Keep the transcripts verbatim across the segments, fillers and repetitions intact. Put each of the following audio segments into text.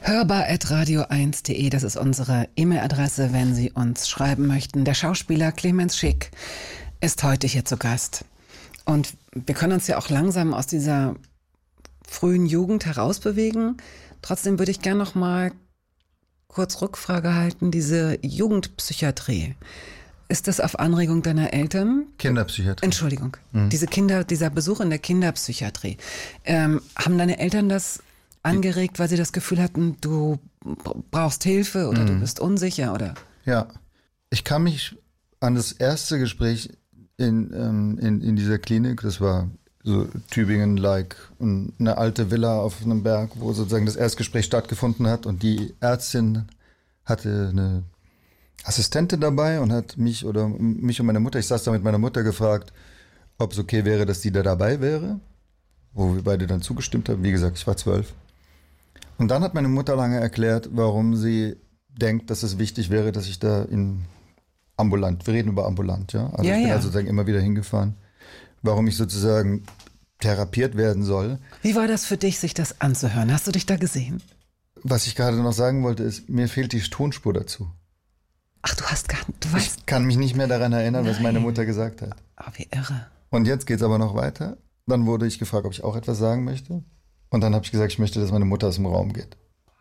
hörbar at radio eins punkt de, das ist unsere E-Mail-Adresse, wenn Sie uns schreiben möchten. Der Schauspieler Clemens Schick ist heute hier zu Gast. Und wir können uns ja auch langsam aus dieser frühen Jugend herausbewegen. Trotzdem würde ich gerne noch mal kurz Rückfrage halten. Diese Jugendpsychiatrie, ist das auf Anregung deiner Eltern? Kinderpsychiatrie. Entschuldigung. Mhm. Diese Kinder, dieser Besuch in der Kinderpsychiatrie. Ähm, haben deine Eltern das angeregt, weil sie das Gefühl hatten, du brauchst Hilfe oder mhm. du bist unsicher, oder? Ja. Ich kann mich an das erste Gespräch in, ähm, in, in dieser Klinik, das war so Tübingen-like, eine alte Villa auf einem Berg, wo sozusagen das Erstgespräch stattgefunden hat, und die Ärztin hatte eine Assistentin dabei und hat mich oder mich und meine Mutter, ich saß da mit meiner Mutter, gefragt, ob es okay wäre, dass die da dabei wäre, wo wir beide dann zugestimmt haben. Wie gesagt, ich war zwölf. Und dann hat meine Mutter lange erklärt, warum sie denkt, dass es wichtig wäre, dass ich da in ambulant, wir reden über ambulant, ja? Also ja, ich bin ja. also sozusagen immer wieder hingefahren, warum ich sozusagen therapiert werden soll. Wie war das für dich, sich das anzuhören? Hast du dich da gesehen? Was ich gerade noch sagen wollte, ist, mir fehlt die Tonspur dazu. Ach, du hast gar nicht, du weißt. Ich kann mich nicht mehr daran erinnern, Nein. was meine Mutter gesagt hat. Oh, wie irre. Und jetzt geht's aber noch weiter. Dann wurde ich gefragt, ob ich auch etwas sagen möchte. Und dann habe ich gesagt, ich möchte, dass meine Mutter aus dem Raum geht.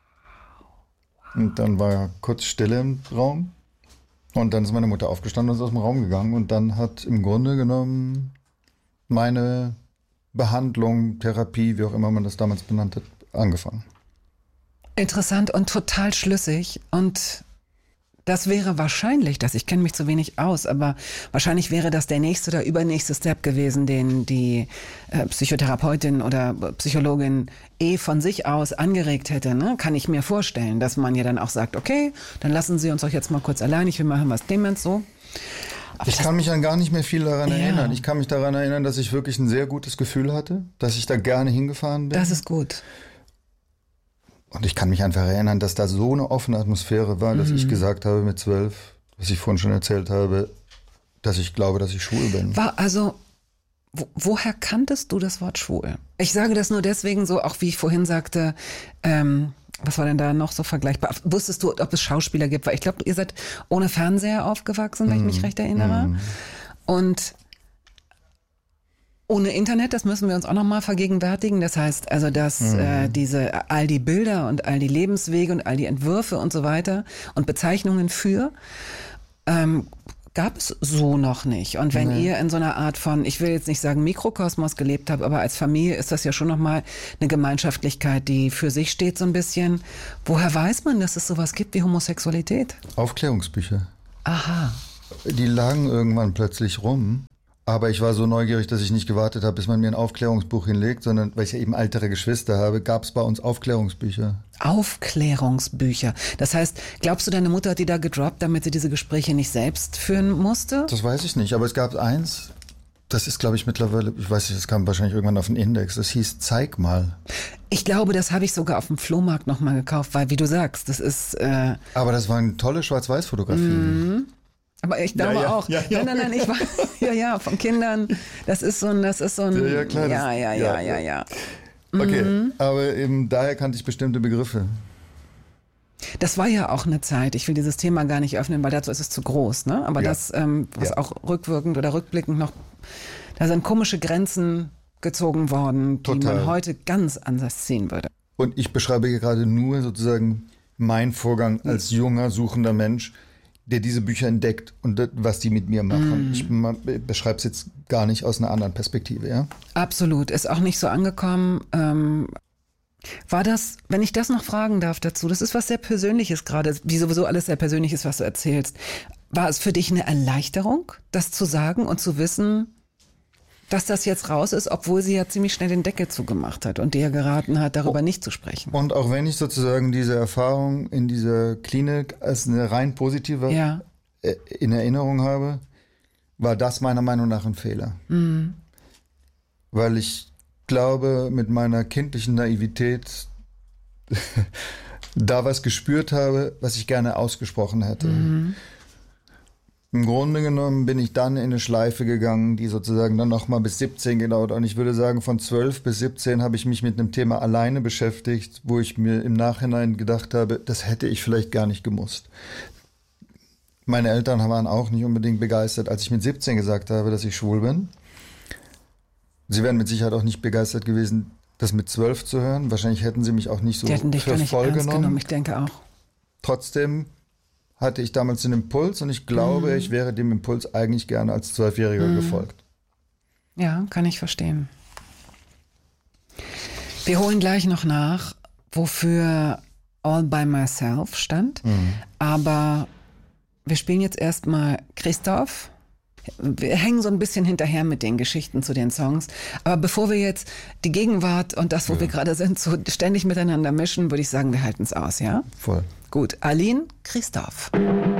Und dann war kurz Stille im Raum. Und dann ist meine Mutter aufgestanden und ist aus dem Raum gegangen. Und dann hat im Grunde genommen meine Behandlung, Therapie, wie auch immer man das damals benannt hat, angefangen. Interessant und total schlüssig. Und das wäre wahrscheinlich, das, ich kenne mich zu wenig aus, aber wahrscheinlich wäre das der nächste oder übernächste Step gewesen, den die äh, Psychotherapeutin oder Psychologin eh von sich aus angeregt hätte. Ne? Kann ich mir vorstellen, dass man ja dann auch sagt, okay, dann lassen Sie uns doch jetzt mal kurz allein, ich will mal hören, was Clemens so. Aber ich kann mich an gar nicht mehr viel daran ja. erinnern. Ich kann mich daran erinnern, dass ich wirklich ein sehr gutes Gefühl hatte, dass ich da gerne hingefahren bin. Das ist gut. Und ich kann mich einfach erinnern, dass da so eine offene Atmosphäre war, dass mhm. ich gesagt habe mit zwölf, was ich vorhin schon erzählt habe, dass ich glaube, dass ich schwul bin. War also, wo, woher kanntest du das Wort schwul? Ich sage das nur deswegen so, auch wie ich vorhin sagte, ähm, was war denn da noch so vergleichbar? Wusstest du, ob es Schauspieler gibt? Weil ich glaube, ihr seid ohne Fernseher aufgewachsen, wenn mm. ich mich recht erinnere. Mm. Und ohne Internet, das müssen wir uns auch nochmal vergegenwärtigen. Das heißt also, dass mm. äh, diese all die Bilder und all die Lebenswege und all die Entwürfe und so weiter und Bezeichnungen für ähm, gab es so noch nicht. Und wenn nee. ihr in so einer Art von, ich will jetzt nicht sagen Mikrokosmos gelebt habt, aber als Familie ist das ja schon nochmal eine Gemeinschaftlichkeit, die für sich steht so ein bisschen. Woher weiß man, dass es sowas gibt wie Homosexualität? Aufklärungsbücher. Aha. Die lagen irgendwann plötzlich rum. Aber ich war so neugierig, dass ich nicht gewartet habe, bis man mir ein Aufklärungsbuch hinlegt, sondern weil ich ja eben ältere Geschwister habe, gab es bei uns Aufklärungsbücher. Aufklärungsbücher. Das heißt, glaubst du, deine Mutter hat die da gedroppt, damit sie diese Gespräche nicht selbst führen musste? Das weiß ich nicht, aber es gab eins, das ist, glaube ich, mittlerweile, ich weiß nicht, das kam wahrscheinlich irgendwann auf den Index, das hieß Zeig mal. Ich glaube, das habe ich sogar auf dem Flohmarkt nochmal gekauft, weil, wie du sagst, das ist... Äh aber das waren tolle Schwarz-Weiß-Fotografien. Mhm. Aber ich glaube ja, ja, auch. Ja, ja. Nein, nein, nein, ich war, ja, ja, von Kindern. Das ist so ein, das ist so ein, ja, ja, klar, ja, das, ja, ja, ja, ja. Okay, mhm. aber eben daher kannte ich bestimmte Begriffe. Das war ja auch eine Zeit, ich will dieses Thema gar nicht öffnen, weil dazu ist es zu groß, ne? Aber ja. das, ähm, was ja. auch rückwirkend oder rückblickend noch, da sind komische Grenzen gezogen worden, die Total. man heute ganz anders sehen würde. Und ich beschreibe hier gerade nur sozusagen meinen Vorgang als junger, suchender Mensch, der diese Bücher entdeckt und das, was die mit mir machen. Mm. Ich beschreibe es jetzt gar nicht aus einer anderen Perspektive, ja? Absolut, ist auch nicht so angekommen. Ähm, war das, wenn ich das noch fragen darf dazu, das ist was sehr Persönliches gerade, wie sowieso alles sehr persönlich ist, was du erzählst. War es für dich eine Erleichterung, das zu sagen und zu wissen, dass das jetzt raus ist, obwohl sie ja ziemlich schnell den Deckel zugemacht hat und dir geraten hat, darüber oh. nicht zu sprechen? Und auch wenn ich sozusagen diese Erfahrung in dieser Klinik als eine rein positive ja. in Erinnerung habe, war das meiner Meinung nach ein Fehler. Mhm. Weil ich glaube, mit meiner kindlichen Naivität da was gespürt habe, was ich gerne ausgesprochen hätte. Mhm. Im Grunde genommen bin ich dann in eine Schleife gegangen, die sozusagen dann nochmal bis siebzehn gedauert. Und ich würde sagen, von zwölf bis siebzehn habe ich mich mit einem Thema alleine beschäftigt, wo ich mir im Nachhinein gedacht habe, das hätte ich vielleicht gar nicht gemusst. Meine Eltern waren auch nicht unbedingt begeistert, als ich mit siebzehn gesagt habe, dass ich schwul bin. Sie wären mit Sicherheit auch nicht begeistert gewesen, das mit zwölf zu hören. Wahrscheinlich hätten sie mich auch nicht so Die hätten dich für gar nicht voll ernst genommen. genommen, ich denke auch. Trotzdem hatte ich damals den Impuls und ich glaube, Mhm. ich wäre dem Impuls eigentlich gerne als Zwölfjähriger Mhm. gefolgt. Ja, kann ich verstehen. Wir holen gleich noch nach, wofür All by Myself stand. Mhm. Aber wir spielen jetzt erstmal Christoph. Wir hängen so ein bisschen hinterher mit den Geschichten zu den Songs. Aber bevor wir jetzt die Gegenwart und das, wo Ja. wir gerade sind, so ständig miteinander mischen, würde ich sagen, wir halten es aus, ja? Voll. Gut, Aline, Christoph. Thank